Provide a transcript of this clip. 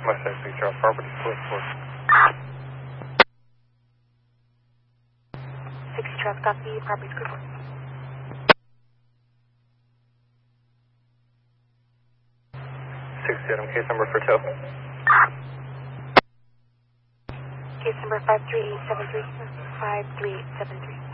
Westside 6 Charles property split for 6 Charles copy, property split for 67 case number for tow. case number 53873. 53873.